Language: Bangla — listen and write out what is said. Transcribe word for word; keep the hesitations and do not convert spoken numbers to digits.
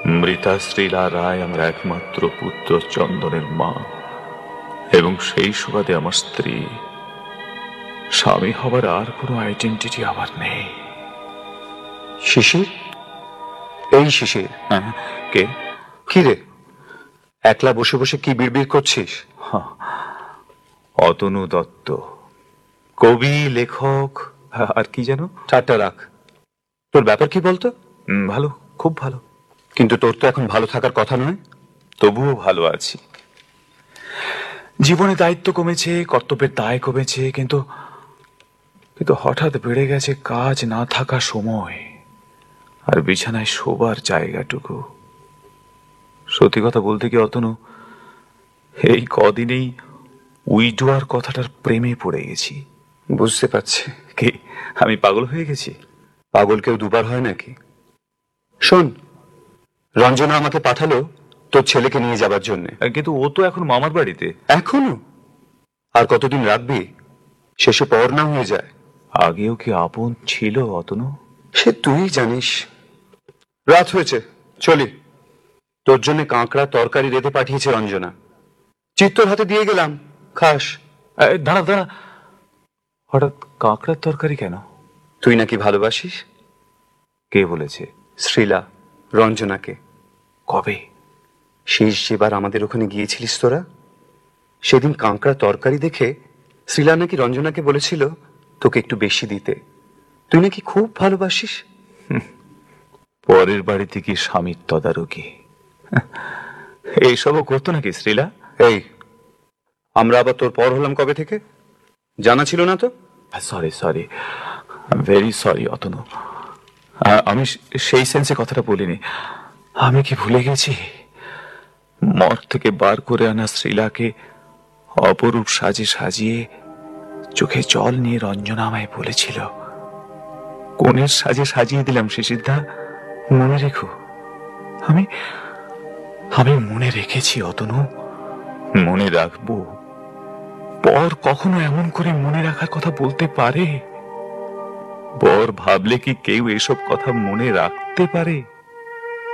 মৃতা শ্রীলা রায় আমার একমাত্র পুত্র চন্দনের মা, এবং সেই সুবাদে আমার স্ত্রী। স্বামী হবার আর কোনো আইডেন্টিটি আমার নেই। শিশির, এই শিশির। হ্যাঁ, কে? কি রে, একলা বসে বসে কি বিড়বিড় করছিস? অতনু দত্ত, কবি, লেখক, আর কি যেন। ঠাট্টা রাখ। তোর ব্যাপার কি বলতো? উম, ভালো, খুব ভালো। কিন্তু তোর তো এখন ভালো থাকার কথা নয়। তবুও ভালো আছি। জীবনে দায়িত্ব কমেছে, কর্তব্যের দায় কমেছে, কিন্তু কিন্তু হঠাৎ বেড়ে গেছে কাজ না থাকা সময় আর বিছানায় শোবার জায়গাটুকু। সত্যি কথা বলতে কি অতনু, এই কদিনেই উইডোয়ার কথাটার প্রেমে পড়ে গেছি। বুঝতে পারছি। কি আমি পাগল হয়ে গেছি? পাগল কেউ দুবার হয় নাকি? শোন, রঞ্জনা আমাকে পাঠালো তোর ছেলেকে নিয়ে যাবার জন্য। কিন্তু ও তো এখন মামার বাড়িতে। এখনো? আর কতদিন রাখবি? শেষে পর না হয়ে যায়। আগেও কি আপন ছিল অতনু? সে তুই জানিস। রাত হয়েছে, চলি। তোর জন্য কাঁকড়া তরকারি রেঁধে পাঠিয়েছে রঞ্জনা। চিত্তর হাতে দিয়ে গেলাম, খাস। এই, দাঁড়া দাঁড়া, হঠাৎ কাঁকড়ার তরকারি কেন? তুই নাকি ভালোবাসিস? কে বলেছে? শ্রীলা রঞ্জনাকে। কবে? শেষ যেবার আমাদের ওখানে গিয়েছিলিস তোরা, সেদিন কাঁকড়া তরকারি দেখে শ্রীলা নাকি রঞ্জনাকে বলেছিল তোকে একটু বেশি দিতে। তুই নাকি খুব ভালোবাসিস। পরের বাড়িতে কি স্বামীর তদারকি? এইসবও করতো নাকি শ্রীলা? এই, আমরা আবার তোর পর হলাম কবে থেকে? জানা ছিল না তো? Sorry sorry, very sorry Atanu. আমি সেই সেন্সে কথাটা বলিনি। আমি কি ভুলে গেছি মর থেকে বার করে আনা শ্রীলাকে অপরূপ সাজে সাজিয়ে চোখে জল নিয়ে রঞ্জনা আমায় বলেছিল, কোনের সাজে সাজিয়ে দিলাম শিশিরদা, মনে রেখো। আমি আমি মনে রেখেছি অতনু, মনে রাখবো। পর কখনো এমন করে মনে রাখার কথা বলতে পারে? পর ভাবলে কি কেউ এসব কথা মনে রাখতে পারে?